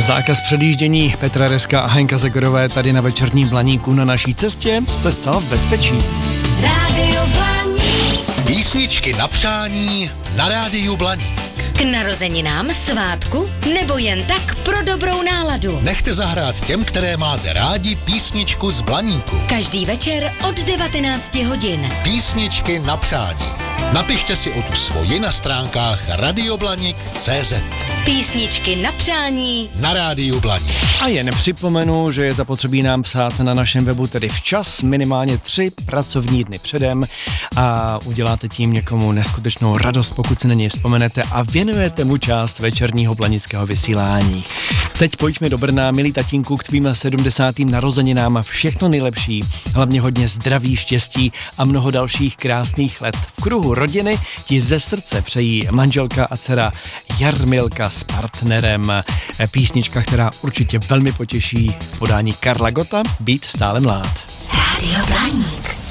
Zákaz předjíždění. Petra Reska a Henka Zegorové tady na večerním Blaníku na naší cestě. Jste zcela v bezpečí. Rádio Blaník. Písničky na přání na Rádiu Blaník. K narozeninám, svátku nebo jen tak pro dobrou náladu. Nechte zahrát těm, které máte rádi, písničku z Blaníku. Každý večer od 19 hodin. Písničky na přání. Napište si o tu svoji na stránkách radioblanik.cz. Písničky na přání Na Rádiu Blaník. A jen připomenu, že je zapotřebí nám psát na našem webu tedy včas, minimálně 3 pracovní dny předem a uděláte tím někomu neskutečnou radost, pokud si na něj vzpomenete a věnujete mu část večerního blanického vysílání. Teď pojďme do Brna, milý tatínku, k tvým 70. narozeninám a všechno nejlepší, hlavně hodně zdraví, štěstí a mnoho dalších krásných let. V kruhu rodiny ti ze srdce přejí manželka a dcera Jarmilka s partnerem. Písnička, která určitě velmi potěší v podání Karla Gotta, Být stále mlád. Rádio Blaník.